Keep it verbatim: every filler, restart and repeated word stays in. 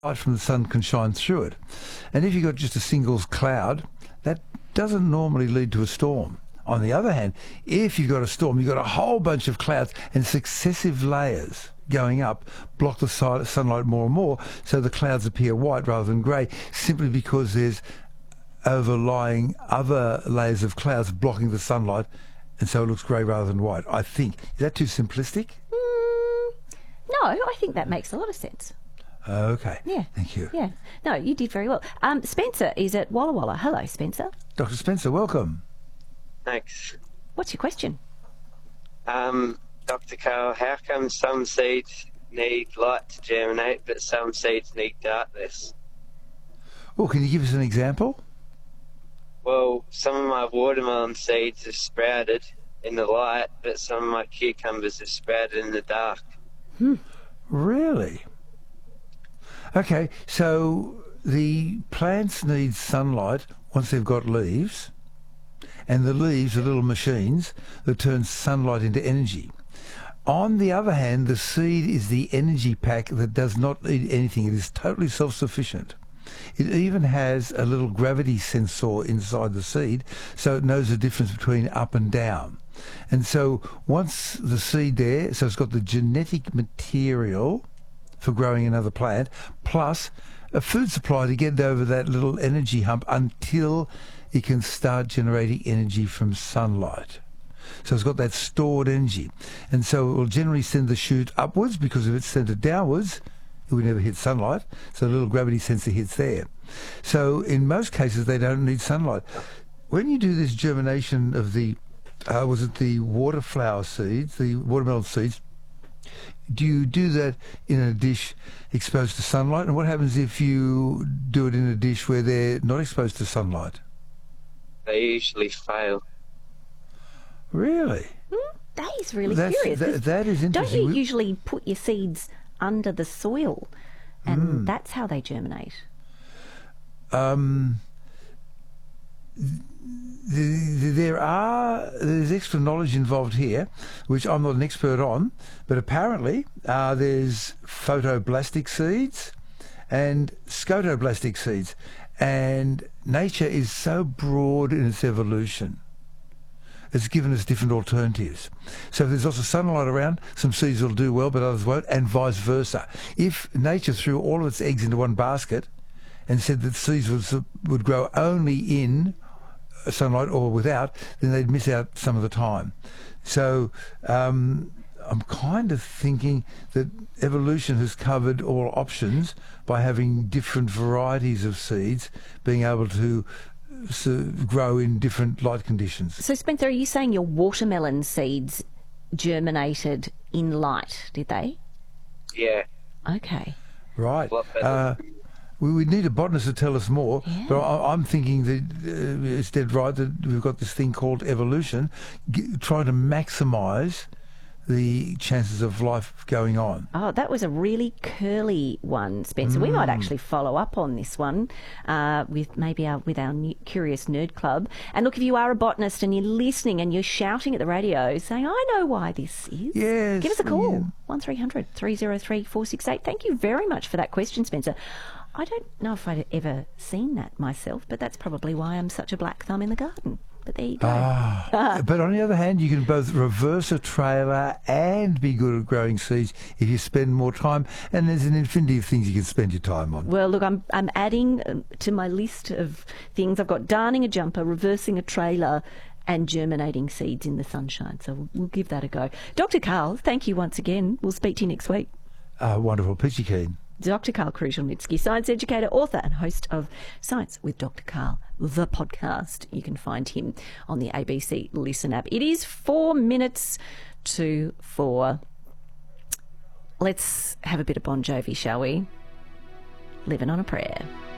light from the sun can shine through it. And if you've got just a single cloud, that doesn't normally lead to a storm. On the other hand, if you've got a storm, you've got a whole bunch of clouds and successive layers going up block the sunlight more and more, so the clouds appear white rather than grey, simply because there's overlying other layers of clouds blocking the sunlight, and so it looks grey rather than white, I think. Is that too simplistic? Mm, no, I think that makes a lot of sense. Okay. Yeah. Thank you. Yeah. No, you did very well. Um, Spencer is at Walla Walla. Hello, Spencer. Doctor Spencer, welcome. Thanks. What's your question? Um, Doctor Carl, how come some seeds need light to germinate, but some seeds need darkness? Well, can you give us an example? Well, some of my watermelon seeds have sprouted in the light, but some of my cucumbers have sprouted in the dark. Hmm. Really? Okay, so the plants need sunlight once they've got leaves, and the leaves are little machines that turn sunlight into energy. On the other hand, the seed is the energy pack that does not need anything. It is totally self-sufficient. It even has a little gravity sensor inside the seed, so it knows the difference between up and down. And so once the seed there, so it's got the genetic material for growing another plant, plus a food supply to get over that little energy hump until it can start generating energy from sunlight. So it's got that stored energy. And so it will generally send the shoot upwards, because if it's sent it downwards, it would never hit sunlight. So a little gravity sensor hits there. So in most cases, they don't need sunlight. When you do this germination of the, uh, was it the waterflower seeds, the watermelon seeds, do you do that in a dish exposed to sunlight? And what happens if you do it in a dish where they're not exposed to sunlight? They usually fail. Really? Mm, that is really That's, curious. That, that is interesting. Don't you usually put your seeds under the soil, and Mm. that's how they germinate? Um, th- there are there's extra knowledge involved here, which I'm not an expert on, but apparently uh, there's photoblastic seeds and scotoblastic seeds, and nature is so broad in its evolution. It's given us different alternatives. So if there's lots of sunlight around, some seeds will do well, but others won't, and vice versa. If nature threw all of its eggs into one basket and said that seeds would, would grow only in sunlight or without, then they'd miss out some of the time. So um, I'm kind of thinking that evolution has covered all options by having different varieties of seeds being able to So grow in different light conditions. So, Spencer, are you saying your watermelon seeds germinated in light, did they? Yeah. Okay. Right. Uh, we would need a botanist to tell us more, Yeah. but I, I'm thinking that uh, it's dead right that we've got this thing called evolution, g- trying to maximise the chances of life going on. Oh, that was a really curly one, Spencer. Mm. We might actually follow up on this one uh, with maybe our, with our new Curious Nerd Club. And look, if you are a botanist and you're listening and you're shouting at the radio saying, I know why this is, yes, give us a call, yeah. one three hundred, three oh three, four six eight. Thank you very much for that question, Spencer. I don't know if I'd ever seen that myself, but that's probably why I'm such a black thumb in the garden. But there you go. Ah, but on the other hand, you can both reverse a trailer and be good at growing seeds if you spend more time. And there's an infinity of things you can spend your time on. Well, look, I'm I'm adding um, to my list of things. I've got darning a jumper, reversing a trailer, and germinating seeds in the sunshine. So we'll, we'll give that a go. Doctor Carl, thank you once again. We'll speak to you next week. Uh, wonderful. Peachy keen. Doctor Carl Kruszelnicki, science educator, author and host of Science with Doctor Carl, the podcast. You can find him on the A B C Listen app. It is four minutes to four. Let's have a bit of Bon Jovi, shall we? Living on a Prayer.